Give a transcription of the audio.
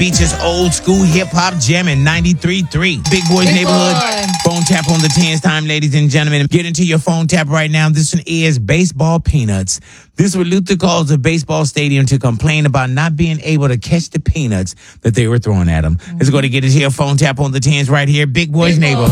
Beach's old school hip hop jamming 93.3. Big Boys Neighborhood. Phone tap on the 10s time, ladies and gentlemen. Get into your phone tap right now. This one is Baseball Peanuts. This was Luther calls the baseball stadium to complain about not being able to catch the peanuts that they were throwing at him. Let's go to get into your phone tap on the 10s right here. Big Boys Neighborhood.